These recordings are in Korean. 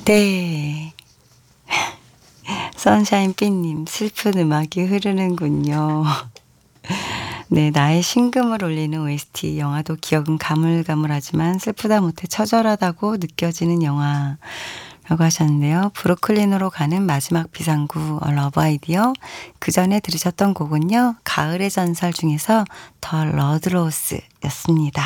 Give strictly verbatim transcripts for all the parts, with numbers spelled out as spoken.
네. 선샤인삐님, 슬픈 음악이 흐르는군요. 네, 나의 심금을 울리는 오에스티. 영화도 기억은 가물가물하지만 슬프다 못해 처절하다고 느껴지는 영화라고 하셨는데요. 브루클린으로 가는 마지막 비상구 러브 아이디어. 그 전에 들으셨던 곡은요, 가을의 전설 중에서 더 러드로스였습니다.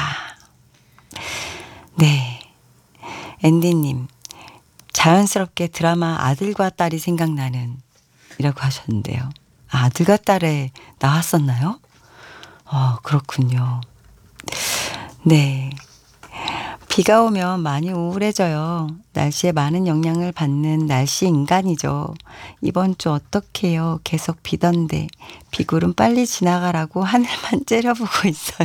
네, 앤디님, 자연스럽게 드라마 아들과 딸이 생각나는 이라고 하셨는데요. 아, 아들과 딸에 나왔었나요? 어, 그렇군요. 네. 비가 오면 많이 우울해져요. 날씨에 많은 영향을 받는 날씨 인간이죠. 이번 주 어떡해요? 계속 비던데. 비구름 빨리 지나가라고 하늘만 째려보고 있어요.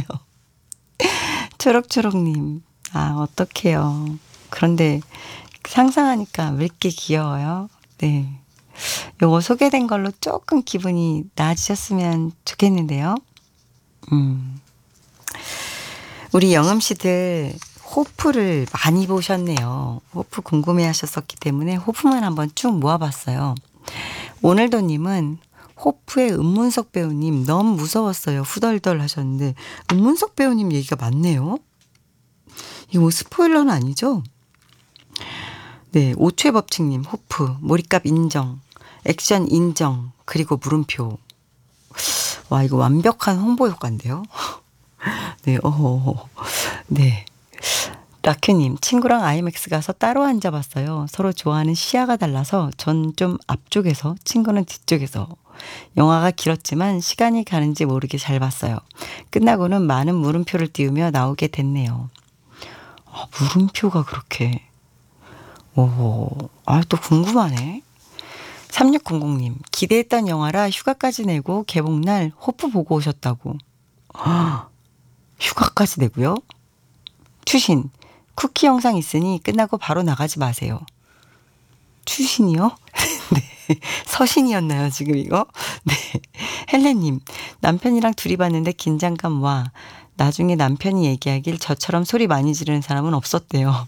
초록초록님. 아, 어떡해요. 그런데 상상하니까 왜 이렇게 귀여워요? 네. 요거 소개된 걸로 조금 기분이 나아지셨으면 좋겠는데요. 음. 우리 영음 씨들 호프를 많이 보셨네요. 호프 궁금해 하셨었기 때문에 호프만 한번 쭉 모아봤어요. 오늘도님은 호프의 은문석 배우님 너무 무서웠어요. 후덜덜 하셨는데 은문석 배우님 얘기가 많네요. 이거 뭐 스포일러는 아니죠? 네, 오초의 법칙님, 호프, 몰입값 인정, 액션 인정, 그리고 물음표. 와, 이거 완벽한 홍보 효과인데요. 네, 어허, 네. 라큐님, 친구랑 아이맥스 가서 따로 앉아봤어요. 서로 좋아하는 시야가 달라서 전 좀 앞쪽에서, 친구는 뒤쪽에서. 영화가 길었지만 시간이 가는지 모르게 잘 봤어요. 끝나고는 많은 물음표를 띄우며 나오게 됐네요. 아, 물음표가 그렇게. 오, 아, 또 궁금하네. 삼육공공님, 기대했던 영화라 휴가까지 내고 개봉날 호프 보고 오셨다고. 아, 휴가까지 내고요? 추신, 쿠키 영상 있으니 끝나고 바로 나가지 마세요. 추신이요? 네. 서신이었나요, 지금 이거? 네. 헬레님, 남편이랑 둘이 봤는데 긴장감 와. 나중에 남편이 얘기하길 저처럼 소리 많이 지르는 사람은 없었대요.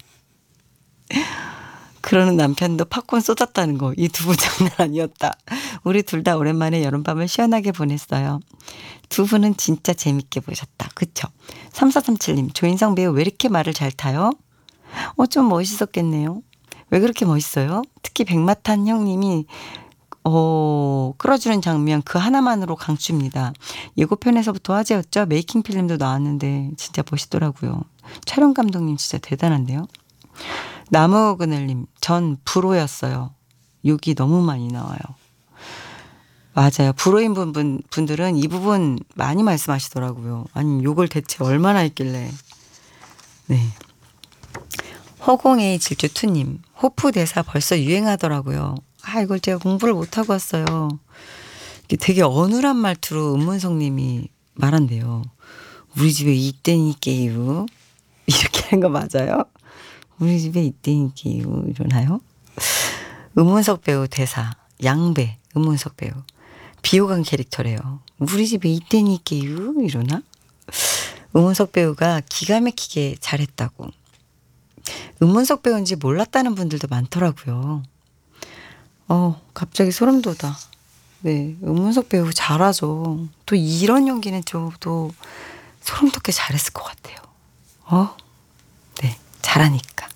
그러는 남편도 팝콘 쏟았다는 거. 이 두 분 장난 아니었다. 우리 둘 다 오랜만에 여름밤을 시원하게 보냈어요. 두 분은 진짜 재밌게 보셨다. 그쵸? 삼사삼칠님, 조인성 배우 왜 이렇게 말을 잘 타요? 어, 좀 멋있었겠네요. 왜 그렇게 멋있어요? 특히 백마탄 형님이 어, 끌어주는 장면 그 하나만으로 강추입니다. 예고편에서부터 화제였죠. 메이킹 필름도 나왔는데 진짜 멋있더라고요. 촬영 감독님 진짜 대단한데요. 나무그늘님, 전 불호였어요. 욕이 너무 많이 나와요. 맞아요. 불호인 분, 분들은 이 부분 많이 말씀하시더라고요. 아니, 욕을 대체 얼마나 했길래. 네. 허공의 질주투님, 호프 대사 벌써 유행하더라고요. 아, 이걸 제가 공부를 못하고 왔어요. 이게 되게 어눌한 말투로 은문성님이 말한대요. 우리 집에 이때니께요. 이렇게 하는 거 맞아요? 우리 집에 이때니께요. 이러나요? 은문석 배우 대사, 양배, 은문석 배우. 비호감 캐릭터래요. 우리 집에 이때니께요. 이러나? 은문석 배우가 기가 막히게 잘했다고. 은문석 배우인지 몰랐다는 분들도 많더라고요. 어, 갑자기 소름 돋아. 네, 은문석 배우 잘하죠. 또 이런 연기는 저도 소름 돋게 잘했을 것 같아요. 어? 네, 잘하니까.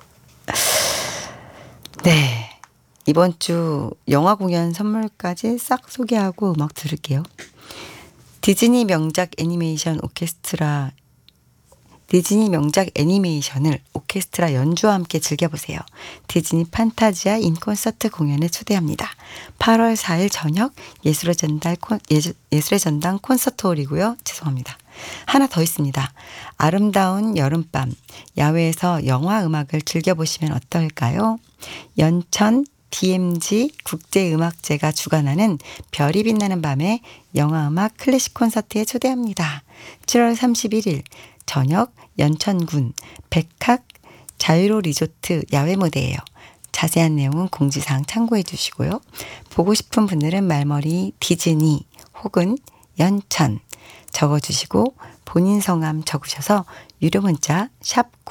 네, 이번 주 영화 공연 선물까지 싹 소개하고 음악 들을게요. 디즈니 명작 애니메이션 오케스트라 디즈니 명작 애니메이션을 오케스트라 연주와 함께 즐겨보세요. 디즈니 판타지아 인콘서트 공연에 초대합니다. 팔월 사일 저녁 예술의 전당, 콘, 예술의 전당 콘서트홀이고요. 죄송합니다. 하나 더 있습니다. 아름다운 여름밤 야외에서 영화 음악을 즐겨보시면 어떨까요? 연천 디엠지 국제음악제가 주관하는 별이 빛나는 밤에 영화음악 클래식 콘서트에 초대합니다. 칠월 삼십일일 저녁 연천군 백학 자유로 리조트 야외 무대예요. 자세한 내용은 공지사항 참고해 주시고요. 보고 싶은 분들은 말머리 디즈니 혹은 연천 적어주시고 본인 성함 적으셔서 유료 문자 샵